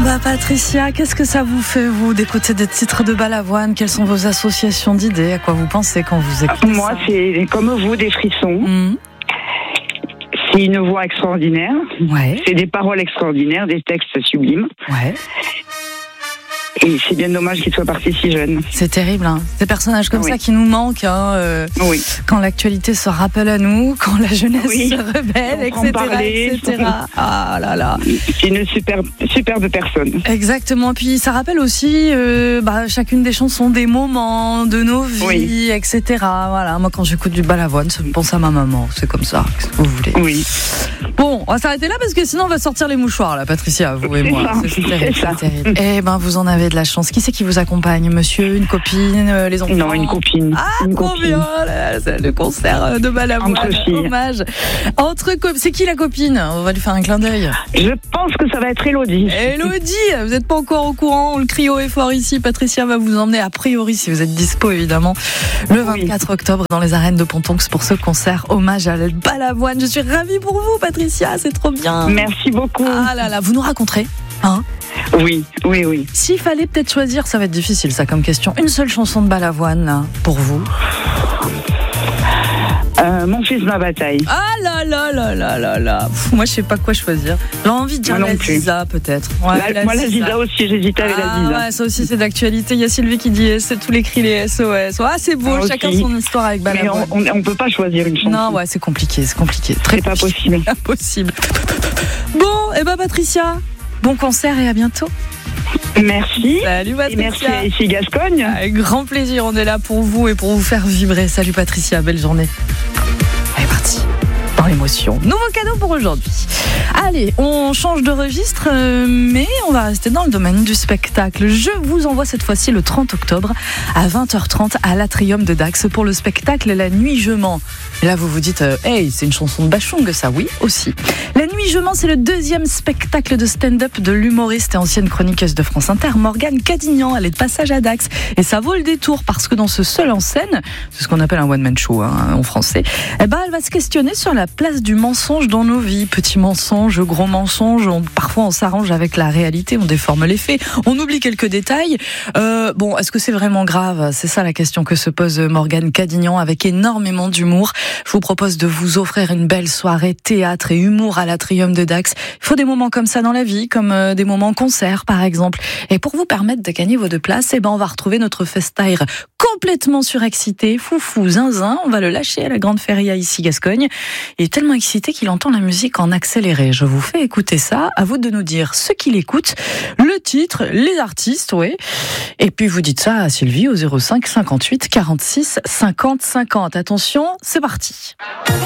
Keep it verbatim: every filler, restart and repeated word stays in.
bah Patricia, qu'est-ce que ça vous fait, vous, d'écouter des titres de Balavoine? Quelles sont vos associations d'idées? À quoi vous pensez quand vous écoutez Moi, ça? c'est comme vous, des frissons. Mmh. C'est une voix extraordinaire. Ouais. C'est des paroles extraordinaires, des textes sublimes. Ouais. Et c'est bien dommage qu'il soit parti si jeune. C'est terrible, hein. Des personnages comme Oui. ça qui nous manquent, hein, euh, Oui. quand l'actualité se rappelle à nous, quand la jeunesse Oui. se rebelle, On peut en et cetera, parler. et cetera. Ah là là. C'est une superbe, superbe personne. Exactement. Puis ça rappelle aussi euh, bah, chacune des chansons, des moments de nos vies, Oui. et cetera. Voilà. Moi, quand j'écoute du Balavoine, ça me pense à ma maman. C'est comme ça. Qu'est-ce que vous voulez? Oui. Bon, on va s'arrêter là parce que sinon on va sortir les mouchoirs, là, Patricia, vous et C'est moi. ça, C'est, c'est terrible, c'est ça. c'est terrible. Eh ben, vous en avez de la chance. Qui c'est qui vous accompagne, monsieur? Une copine, euh, les enfants? Non, une copine. Ah, une trop copine. bien, là, c'est le concert de Balavoine. Entre filles. Hommage. Entre co- c'est qui la copine? On va lui faire un clin d'œil. Je pense que ça va être Élodie. Élodie, vous n'êtes pas encore au courant, on le crie haut et fort ici. Patricia va vous emmener, a priori, si vous êtes dispo évidemment, le vingt-quatre octobre dans les arènes de Pontonx pour ce concert hommage à Balavoine. Je suis ravie pour vous, Patricia, c'est trop bien. Merci beaucoup. Ah là là, vous nous raconterez, hein? Oui, oui, oui. S'il fallait peut-être choisir, ça va être difficile ça comme question, une seule chanson de Balavoine là, pour vous. Euh, mon fils, ma bataille. Ah là là là là là là. Pff, moi je sais pas quoi choisir. J'ai envie de dire Moi la non plus. Ziza peut-être. Ouais, La- moi, la Ziza aussi, j'hésitais avec Ah la Ziza. ouais, ça aussi c'est d'actualité. Il y a Sylvie qui dit c'est tous les cris les S O S. Ah c'est beau, Ah, chacun aussi. son histoire avec Mais Balavoine. on, on, on peut pas choisir une chanson. Non ouais, c'est compliqué, c'est compliqué. Très C'est pas possible. impossible. Bon, et ben Patricia, bon concert et à bientôt. Merci. Salut Et Patricia. merci à ici Gascogne. Avec grand plaisir, on est là pour vous et pour vous faire vibrer. Salut Patricia, belle journée. Elle est partie dans l'émotion. Nouveau cadeau pour aujourd'hui. Allez, on change de registre, euh, mais on va rester dans le domaine du spectacle. Je vous envoie cette fois-ci le trente octobre à vingt heures trente à l'Atrium de Dax pour le spectacle La Nuit Je mens. Et là, vous vous dites, euh, hey, c'est une chanson de Bachung, ça, oui, aussi. La Nuit Je mens, c'est le deuxième spectacle de stand-up de l'humoriste et ancienne chroniqueuse de France Inter, Morgane Cadignan. Elle est de passage à Dax. Et ça vaut le détour parce que dans ce seul en scène, c'est ce qu'on appelle un one-man show hein, en français, eh ben, elle va se questionner sur la place du mensonge dans nos vies. Petit mensonge, gros mensonge, on, parfois on s'arrange avec la réalité, on déforme les faits, on oublie quelques détails. Euh, bon, est-ce que c'est vraiment grave? C'est ça la question que se pose Morgane Cadignan avec énormément d'humour. Je vous propose de vous offrir une belle soirée théâtre et humour à l'Atrium de Dax. Il faut des moments comme ça dans la vie, comme euh, des moments concert par exemple. Et pour vous permettre de gagner vos deux places, eh ben on va retrouver notre festaire complètement surexcité, foufou, zinzin. On va le lâcher à la Grande Feria ici Gascogne. Il est tellement excité qu'il entend la musique en accéléré. Je vous fais écouter ça. À vous de nous dire ce qu'il écoute, le titre, les artistes, oui. Et puis vous dites ça à Sylvie au zéro cinq cinquante-huit quarante-six cinquante cinquante. Attention, c'est parti.